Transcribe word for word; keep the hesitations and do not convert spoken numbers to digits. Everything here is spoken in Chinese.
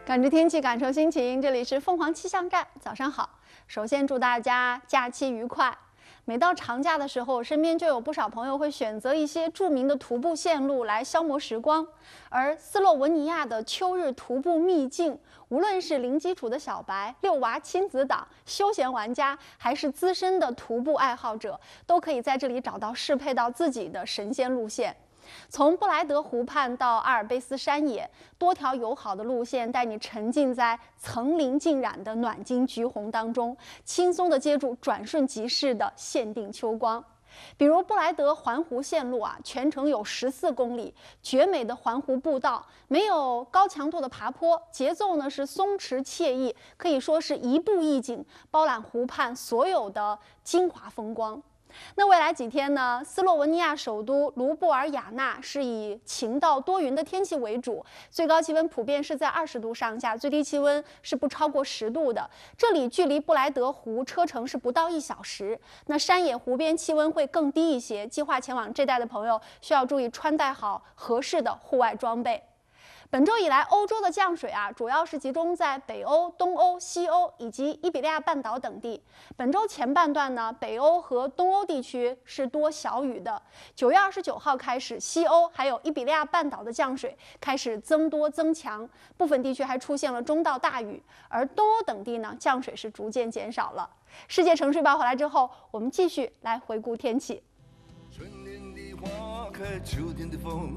感知天气，感受心情，这里是凤凰气象站，早上好。首先祝大家假期愉快。每到长假的时候，身边就有不少朋友会选择一些著名的徒步线路来消磨时光。而斯洛文尼亚的秋日徒步秘境，无论是零基础的小白、遛娃亲子党、休闲玩家，还是资深的徒步爱好者，都可以在这里找到适配到自己的神仙路线。从布莱德湖畔到阿尔卑斯山野，多条友好的路线带你沉浸在层林尽染的暖金橘红当中，轻松地接住转瞬即逝的限定秋光。比如布莱德环湖线路啊，全程有十四公里，绝美的环湖步道，没有高强度的爬坡，节奏呢是松弛惬意，可以说是一步一景，包揽湖畔所有的精华风光。那未来几天呢，斯洛文尼亚首都卢布尔雅纳是以晴到多云的天气为主，最高气温普遍是在二十度上下，最低气温是不超过十度的。这里距离布莱德湖车程是不到一小时。那山野湖边气温会更低一些，计划前往这带的朋友需要注意穿戴好合适的户外装备。本周以来，欧洲的降水啊，主要是集中在北欧、东欧、西欧以及伊比利亚半岛等地。本周前半段呢，北欧和东欧地区是多小雨的。九月二十九号开始，西欧还有伊比利亚半岛的降水开始增多增强，部分地区还出现了中到大雨。而东欧等地呢，降水是逐渐减少了。世界城市报回来之后，我们继续来回顾天气。 春天的花开，秋天的风，